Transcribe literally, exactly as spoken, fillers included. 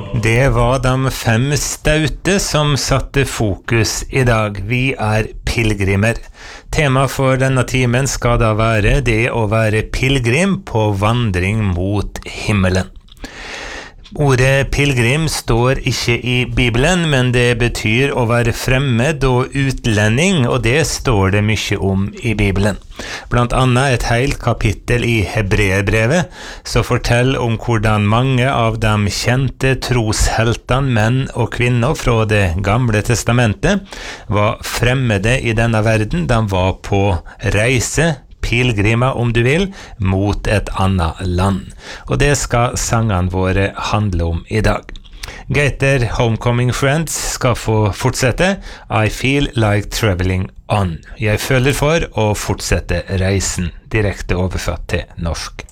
Det var de fem staute som satte fokus i dag. Vi er pilgrimer. Tema for denne timen skal da være det å være pilgrim på vandring mot himmelen. Ordet pilgrim står ikke i Bibelen, men det betyr å være fremmed og utlending, og det står det mye om i Bibelen. Blant annet et helt kapittel i Hebreerbrevet, som forteller om hvordan mange av de kjente trosheltene, menn og kvinner fra det gamle testamentet, var fremmede i denne verden. De var på reise, pilgrimer om du vil, mot et annet land. Og det skal sangene våre handle om i dag. Gator Homecoming Friends skal få fortsette. I feel like traveling on. Jeg føler for å fortsette reisen, direkte oversatt til norsk.